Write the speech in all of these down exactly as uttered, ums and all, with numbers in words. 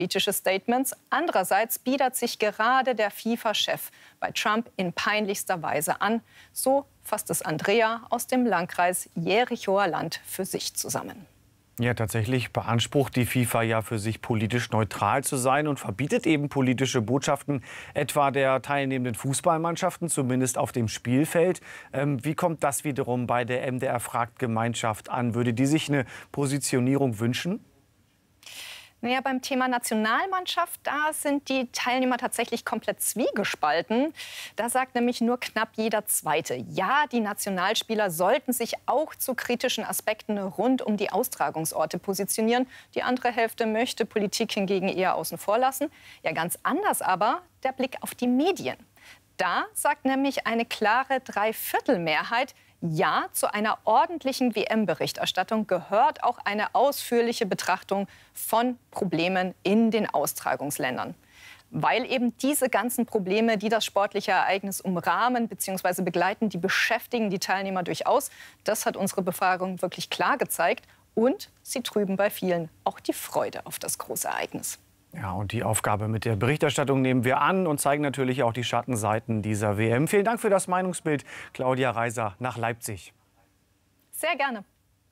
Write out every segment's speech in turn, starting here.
politische Statements. Andererseits bietet sich gerade der FIFA-Chef bei Trump in peinlichster Weise an. So fasst es Andrea aus dem Landkreis Jerichoer Land für sich zusammen. Ja, tatsächlich beansprucht die FIFA ja für sich politisch neutral zu sein und verbietet eben politische Botschaften, etwa der teilnehmenden Fußballmannschaften, zumindest auf dem Spielfeld. Ähm, wie kommt das wiederum bei der M D R-Fragt-Gemeinschaft an? Würde die sich eine Positionierung wünschen? Naja, beim Thema Nationalmannschaft, da sind die Teilnehmer tatsächlich komplett zwiegespalten. Da sagt nämlich nur knapp jeder Zweite, ja, die Nationalspieler sollten sich auch zu kritischen Aspekten rund um die Austragungsorte positionieren. Die andere Hälfte möchte Politik hingegen eher außen vor lassen. Ja, ganz anders aber der Blick auf die Medien. Da sagt nämlich eine klare Dreiviertelmehrheit, ja, zu einer ordentlichen W M-Berichterstattung gehört auch eine ausführliche Betrachtung von Problemen in den Austragungsländern. Weil eben diese ganzen Probleme, die das sportliche Ereignis umrahmen bzw. begleiten, die beschäftigen die Teilnehmer durchaus. Das hat unsere Befragung wirklich klar gezeigt. Und sie trüben bei vielen auch die Freude auf das große Ereignis. Ja, und die Aufgabe mit der Berichterstattung nehmen wir an und zeigen natürlich auch die Schattenseiten dieser W M. Vielen Dank für das Meinungsbild, Claudia Reiser nach Leipzig. Sehr gerne.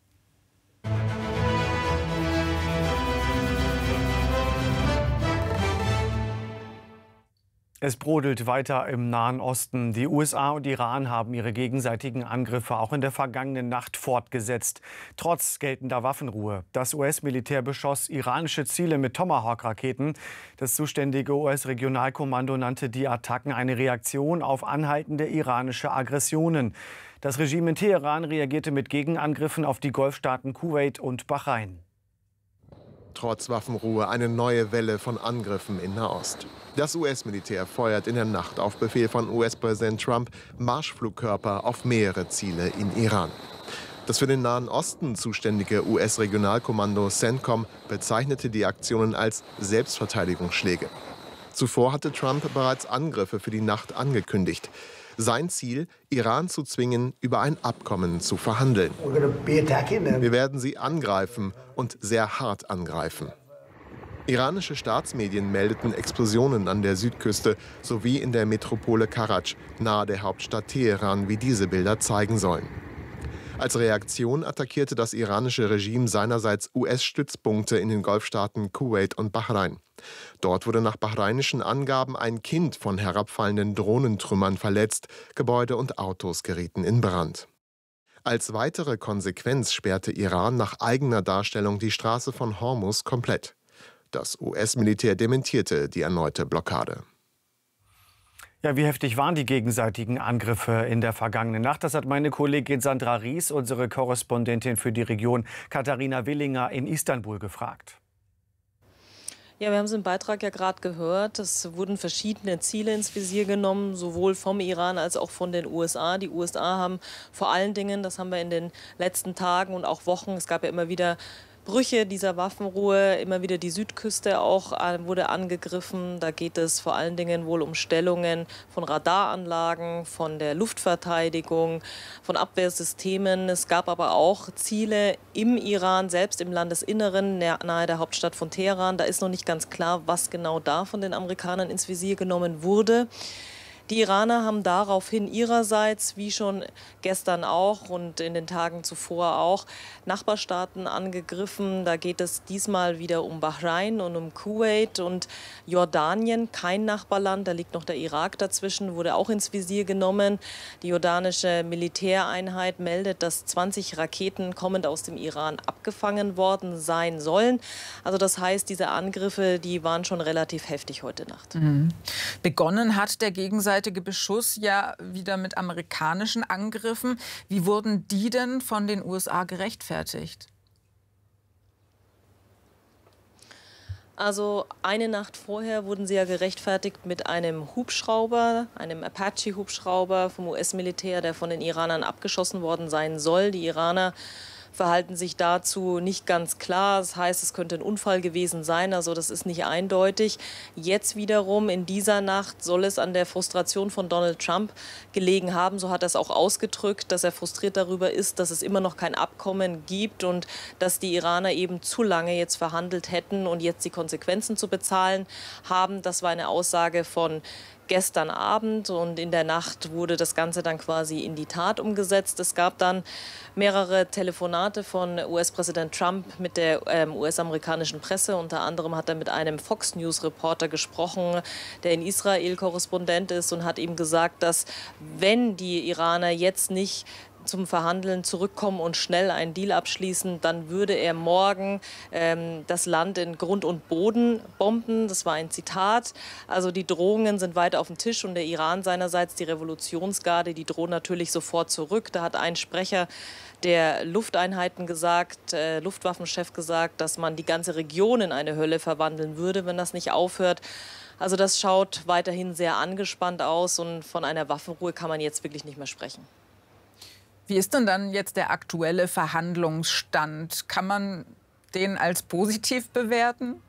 Es brodelt weiter im Nahen Osten. Die U S A und Iran haben ihre gegenseitigen Angriffe auch in der vergangenen Nacht fortgesetzt. Trotz geltender Waffenruhe. Das U S-Militär beschoss iranische Ziele mit Tomahawk-Raketen. Das zuständige U S-Regionalkommando nannte die Attacken eine Reaktion auf anhaltende iranische Aggressionen. Das Regime in Teheran reagierte mit Gegenangriffen auf die Golfstaaten Kuwait und Bahrain. Trotz Waffenruhe eine neue Welle von Angriffen in Nahost. Das U S-Militär feuert in der Nacht auf Befehl von U S-Präsident Trump Marschflugkörper auf mehrere Ziele in Iran. Das für den Nahen Osten zuständige U S-Regionalkommando CENTCOM bezeichnete die Aktionen als Selbstverteidigungsschläge. Zuvor hatte Trump bereits Angriffe für die Nacht angekündigt. Sein Ziel, Iran zu zwingen, über ein Abkommen zu verhandeln. Wir werden sie angreifen und sehr hart angreifen. Iranische Staatsmedien meldeten Explosionen an der Südküste sowie in der Metropole Karaj, nahe der Hauptstadt Teheran, wie diese Bilder zeigen sollen. Als Reaktion attackierte das iranische Regime seinerseits U S-Stützpunkte in den Golfstaaten Kuwait und Bahrain. Dort wurde nach bahrainischen Angaben ein Kind von herabfallenden Drohnentrümmern verletzt. Gebäude und Autos gerieten in Brand. Als weitere Konsequenz sperrte Iran nach eigener Darstellung die Straße von Hormuz komplett. Das U S-Militär dementierte die erneute Blockade. Ja, wie heftig waren die gegenseitigen Angriffe in der vergangenen Nacht? Das hat meine Kollegin Sandra Ries, unsere Korrespondentin für die Region Katharina Willinger in Istanbul, gefragt. Ja, wir haben es im Beitrag ja gerade gehört. Es wurden verschiedene Ziele ins Visier genommen, sowohl vom Iran als auch von den U S A. Die U S A haben vor allen Dingen, das haben wir in den letzten Tagen und auch Wochen, es gab ja immer wieder Brüche dieser Waffenruhe, immer wieder die Südküste auch wurde angegriffen. Da geht es vor allen Dingen wohl um Stellungen von Radaranlagen, von der Luftverteidigung, von Abwehrsystemen. Es gab aber auch Ziele im Iran, selbst im Landesinneren, nahe der Hauptstadt von Teheran. Da ist noch nicht ganz klar, was genau da von den Amerikanern ins Visier genommen wurde. Die Iraner haben daraufhin ihrerseits, wie schon gestern auch und in den Tagen zuvor auch, Nachbarstaaten angegriffen. Da geht es diesmal wieder um Bahrain und um Kuwait und Jordanien, kein Nachbarland. Da liegt noch der Irak dazwischen, wurde auch ins Visier genommen. Die jordanische Militäreinheit meldet, dass zwanzig Raketen kommend aus dem Iran abgefangen worden sein sollen. Also das heißt, diese Angriffe, die waren schon relativ heftig heute Nacht. Mhm. Begonnen hat der gegenseitige Beschuss ja wieder mit amerikanischen Angriffen. Wie wurden die denn von den U S A gerechtfertigt? Also eine Nacht vorher wurden sie ja gerechtfertigt mit einem Hubschrauber, einem Apache-Hubschrauber vom U S-Militär, der von den Iranern abgeschossen worden sein soll. Die Iraner verhalten sich dazu nicht ganz klar. Das heißt, es könnte ein Unfall gewesen sein, also das ist nicht eindeutig. Jetzt wiederum in dieser Nacht soll es an der Frustration von Donald Trump gelegen haben. So hat er es auch ausgedrückt, dass er frustriert darüber ist, dass es immer noch kein Abkommen gibt und dass die Iraner eben zu lange jetzt verhandelt hätten und jetzt die Konsequenzen zu bezahlen haben. Das war eine Aussage von gestern Abend und in der Nacht wurde das Ganze dann quasi in die Tat umgesetzt. Es gab dann mehrere Telefonate von U S-Präsident Trump mit der ähm, U S-amerikanischen Presse. Unter anderem hat er mit einem Fox News-Reporter gesprochen, der in Israel Korrespondent ist und hat ihm gesagt, dass wenn die Iraner jetzt nicht zum Verhandeln zurückkommen und schnell einen Deal abschließen, dann würde er morgen ähm, das Land in Grund und Boden bomben. Das war ein Zitat. Also die Drohungen sind weiter auf dem Tisch und der Iran seinerseits, die Revolutionsgarde, die drohen natürlich sofort zurück. Da hat ein Sprecher der Lufteinheiten gesagt, äh, Luftwaffenchef gesagt, dass man die ganze Region in eine Hölle verwandeln würde, wenn das nicht aufhört. Also das schaut weiterhin sehr angespannt aus und von einer Waffenruhe kann man jetzt wirklich nicht mehr sprechen. Wie ist denn dann jetzt der aktuelle Verhandlungsstand? Kann man den als positiv bewerten?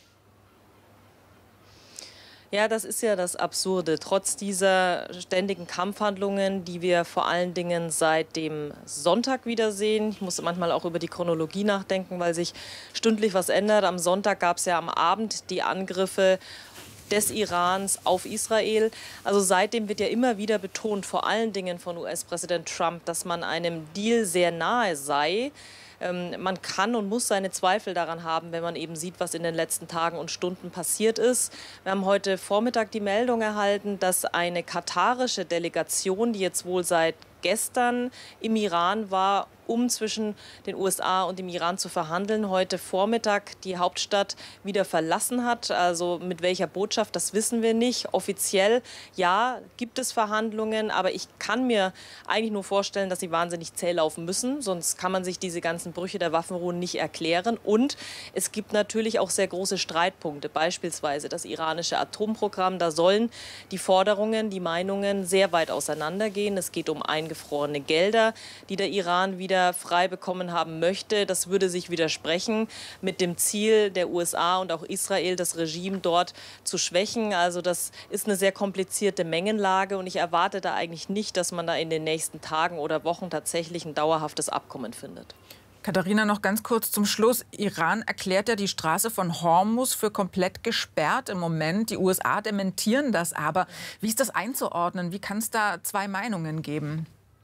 Ja, das ist ja das Absurde. Trotz dieser ständigen Kampfhandlungen, die wir vor allen Dingen seit dem Sonntag wiedersehen. Ich muss manchmal auch über die Chronologie nachdenken, weil sich stündlich was ändert. Am Sonntag gab es ja am Abend die Angriffe des Irans auf Israel. Also seitdem wird ja immer wieder betont, vor allen Dingen von U S-Präsident Trump, dass man einem Deal sehr nahe sei. Ähm, man kann und muss seine Zweifel daran haben, wenn man eben sieht, was in den letzten Tagen und Stunden passiert ist. Wir haben heute Vormittag die Meldung erhalten, dass eine katarische Delegation, die jetzt wohl seit gestern im Iran war, um zwischen den U S A und dem Iran zu verhandeln, heute Vormittag die Hauptstadt wieder verlassen hat. Also mit welcher Botschaft, das wissen wir nicht. Offiziell, ja, gibt es Verhandlungen, aber ich kann mir eigentlich nur vorstellen, dass sie wahnsinnig zäh laufen müssen. Sonst kann man sich diese ganzen Brüche der Waffenruhe nicht erklären. Und es gibt natürlich auch sehr große Streitpunkte, beispielsweise das iranische Atomprogramm. Da sollen die Forderungen, die Meinungen sehr weit auseinandergehen. Es geht um eingefrorene Gelder, die der Iran wieder frei bekommen haben möchte. Das würde sich widersprechen mit dem Ziel der U S A und auch Israel, das Regime dort zu schwächen. Also das ist eine sehr komplizierte Mengenlage und ich erwarte da eigentlich nicht, dass man da in den nächsten Tagen oder Wochen tatsächlich ein dauerhaftes Abkommen findet. Katharina, noch ganz kurz zum Schluss. Iran erklärt ja die Straße von Hormuz für komplett gesperrt im Moment. Die U S A dementieren das aber. Wie ist das einzuordnen? Wie kann es da zwei Meinungen geben?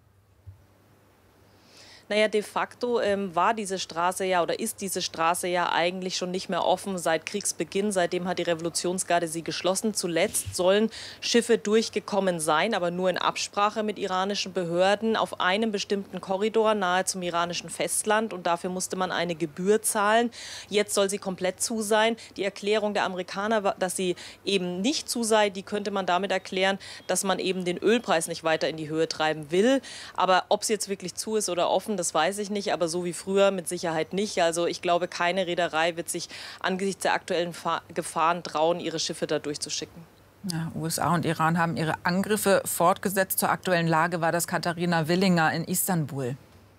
Naja, de facto ähm, war diese Straße ja oder ist diese Straße ja eigentlich schon nicht mehr offen seit Kriegsbeginn. Seitdem hat die Revolutionsgarde sie geschlossen. Zuletzt sollen Schiffe durchgekommen sein, aber nur in Absprache mit iranischen Behörden auf einem bestimmten Korridor nahe zum iranischen Festland. Und dafür musste man eine Gebühr zahlen. Jetzt soll sie komplett zu sein. Die Erklärung der Amerikaner, dass sie eben nicht zu sei, die könnte man damit erklären, dass man eben den Ölpreis nicht weiter in die Höhe treiben will. Aber ob sie jetzt wirklich zu ist oder offen, das weiß ich nicht, aber so wie früher mit Sicherheit nicht. Also ich glaube, keine Reederei wird sich angesichts der aktuellen Gefahren trauen, ihre Schiffe da durchzuschicken. Ja, U S A und Iran haben ihre Angriffe fortgesetzt. Zur aktuellen Lage war das Katharina Willinger in Istanbul.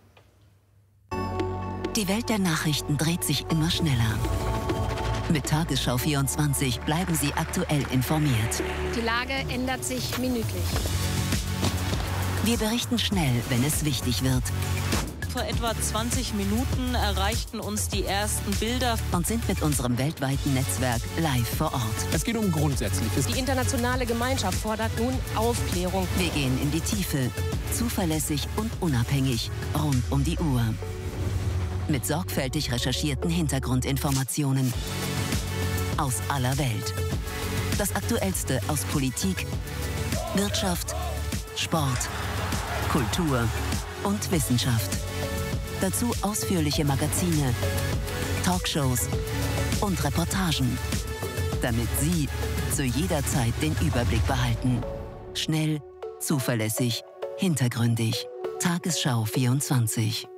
Die Welt der Nachrichten dreht sich immer schneller. Mit Tagesschau vierundzwanzig bleiben Sie aktuell informiert. Die Lage ändert sich minütlich. Wir berichten schnell, wenn es wichtig wird. Vor etwa zwanzig Minuten erreichten uns die ersten Bilder Und sind mit unserem weltweiten Netzwerk live vor Ort. Es geht um Grundsätzliches. Die internationale Gemeinschaft fordert nun Aufklärung. Wir gehen in die Tiefe, zuverlässig und unabhängig, rund um die Uhr. Mit sorgfältig recherchierten Hintergrundinformationen aus aller Welt. Das Aktuellste aus Politik, Wirtschaft, Sport, Kultur und Wissenschaft. Dazu ausführliche Magazine, Talkshows und Reportagen, damit Sie zu jeder Zeit den Überblick behalten. Schnell, zuverlässig, hintergründig. Tagesschau vierundzwanzig.